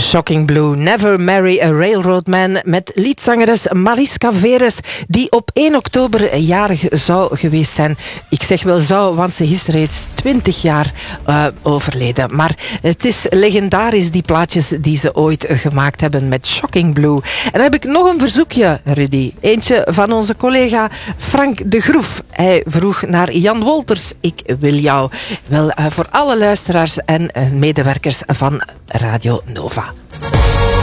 Shocking Blue, Never Marry a Railroad Man, met liedzangeres Mariska Veres, die op 1 oktober jarig zou geweest zijn. Ik zeg wel zou, want ze is reeds 20 jaar overleden. Maar het is legendarisch, die plaatjes die ze ooit gemaakt hebben met Shocking Blue. En dan heb ik nog een verzoekje, Rudy. Eentje van onze collega Frank de Groef. Hij vroeg naar Jan Wolters, Ik wil jou. Wel, voor alle luisteraars en medewerkers van Radio Nova.